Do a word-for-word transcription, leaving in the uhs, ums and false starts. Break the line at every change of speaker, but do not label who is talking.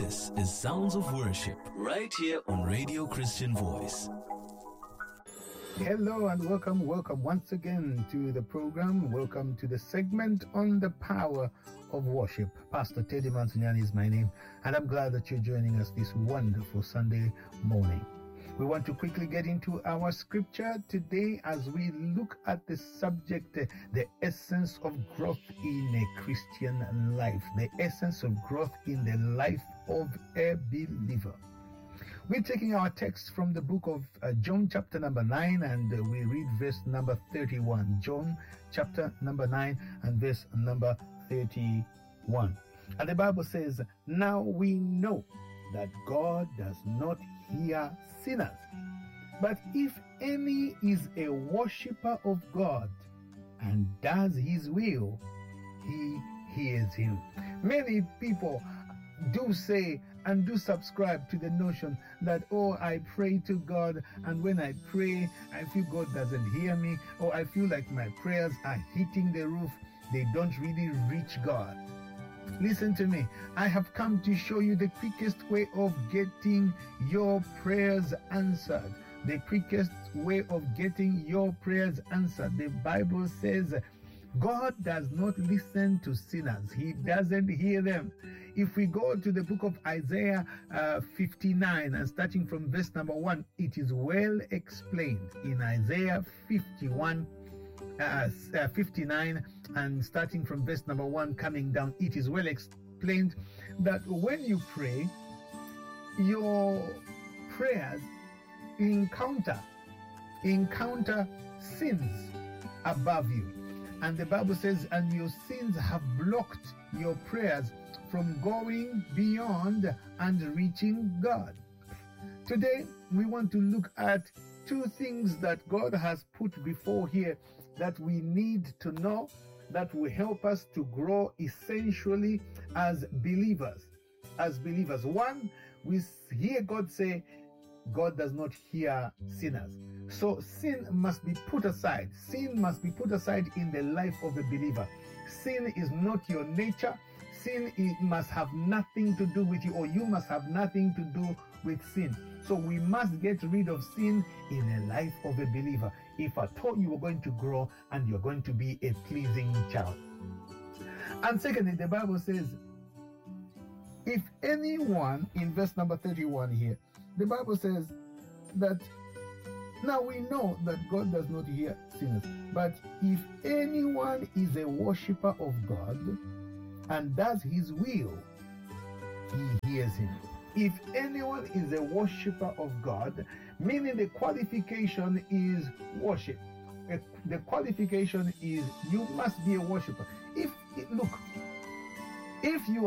This is Sounds of Worship, right here on Radio Christian Voice.
Hello and welcome, welcome once again to the program. Welcome to the segment on the power of worship. Pastor Teddy Mansunyani is my name, and I'm glad that you're joining us this wonderful Sunday morning. We want to quickly get into our scripture today as we look at the subject, the essence of growth in a Christian life, the essence of growth in the life of a believer. We're taking our text from the book of uh, John chapter number nine, and uh, we read verse number thirty-one. John chapter number nine and verse number thirty-one. And the Bible says, "Now we know that God does not hear sinners, but if any is a worshipper of God and does his will, he hears him." Many people do say and do subscribe to the notion that, oh, I pray to God, and when I pray, I feel God doesn't hear me, or I feel like my prayers are hitting the roof. They don't really reach God. Listen to me. I have come to show you the quickest way of getting your prayers answered. The quickest way of getting your prayers answered. The Bible says God does not listen to sinners. He doesn't hear them. If we go to the book of Isaiah uh, fifty-nine and starting from verse number one, it is well explained in Isaiah fifty-one, uh, uh, fifty-nine and starting from verse number one coming down. It is well explained that when you pray, your prayers encounter encounter sins above you. And the Bible says, and your sins have blocked your prayers from going beyond and reaching God. Today, we want to look at two things that God has put before here that we need to know, that will help us to grow essentially as believers. As believers. One, we hear God say, God does not hear sinners. So sin must be put aside. Sin must be put aside in the life of a believer. Sin is not your nature. Sin it must have nothing to do with you, or you must have nothing to do with sin. So we must get rid of sin in the life of a believer, if at all you are going to grow and you're going to be a pleasing child. And secondly, the Bible says, if anyone, in verse number thirty-one here, the Bible says that now we know that God does not hear sinners, but if anyone is a worshipper of God and does his will, he hears him. If anyone is a worshipper of God, meaning the qualification is worship. The qualification is you must be a worshipper. If look, if you